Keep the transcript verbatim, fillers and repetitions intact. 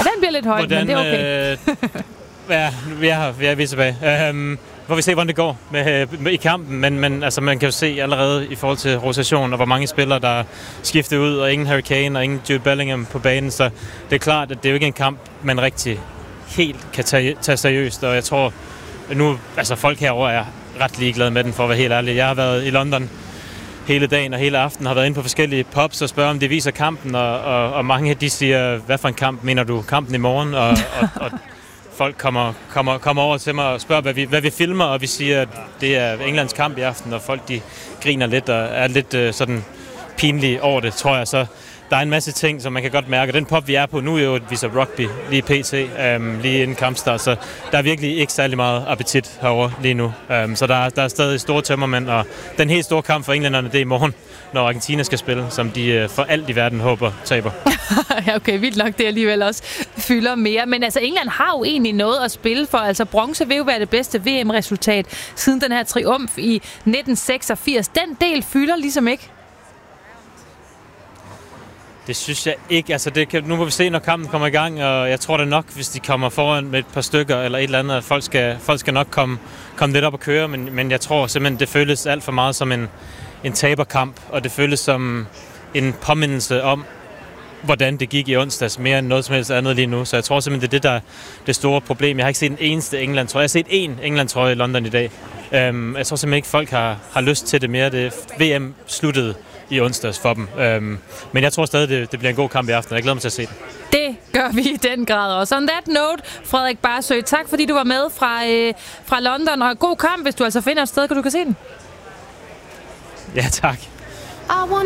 den bliver lidt høj, hvordan, men det er okay. øh, ja, vi er her, vi er, vi er tilbage. Um, hvor vi ser, hvordan det går med, med, i kampen, men, men altså, man kan jo se allerede i forhold til rotation, og hvor mange spillere, der skifter ud, og ingen Harry Kane, og ingen Jude Bellingham på banen, så det er klart, at det er jo ikke en kamp, man rigtig helt kan tage, tage seriøst, og jeg tror, nu, altså folk herover er ret ligeglade med den, for at være helt ærlig. Jeg har været i London hele dagen og hele aftenen, har været inde på forskellige pubs og spørger, om de viser kampen, og, og, og mange de siger, hvad for en kamp mener du? Kampen i morgen? Og, og, og folk kommer, kommer, kommer over til mig og spørger, hvad vi, hvad vi filmer, og vi siger, at det er Englands kamp i aften, og folk de griner lidt og er lidt uh, sådan pinlige over det, tror jeg. Så der er en masse ting, som man kan godt mærke. Den pop, vi er på nu, er jo, at vi så rugby lige pt. Um, lige inden kampstart, så der er virkelig ikke særlig meget appetit herovre lige nu. Um, så der, der er stadig store tømmermænd, og den helt store kamp for englænderne, det er i morgen, når Argentina skal spille, som de uh, for alt i verden håber taber. Ja, okay, vildt nok, det alligevel også fylder mere. Men altså, England har jo egentlig noget at spille for. Altså, bronze vil jo være det bedste V M-resultat siden den her triumf i nitten seksogfirs. Den del fylder ligesom ikke. Det synes jeg ikke. Altså, det kan, nu må vi se, når kampen kommer i gang, og jeg tror det nok, hvis de kommer foran med et par stykker eller et eller andet, at folk skal, folk skal nok komme, komme lidt op og køre, men, men jeg tror simpelthen, det føles alt for meget som en, en taberkamp, og det føles som en påmindelse om, hvordan det gik i onsdags, mere end noget som helst andet lige nu. Så jeg tror simpelthen, det er det, der er det store problem. Jeg har ikke set en eneste England-trøje. Jeg har set én England-trøje i London i dag. Um, jeg tror simpelthen ikke, folk har, har lyst til det mere. Det V M sluttede i onsdags for dem. Um, men jeg tror stadig, det, det bliver en god kamp i aften. Jeg glæder mig til at se det. Det gør vi i den grad også. On that note, Frederik Barsø, tak fordi du var med fra, øh, fra London. Og god kamp, hvis du altså finder et sted, hvor du kan se den. Ja, tak.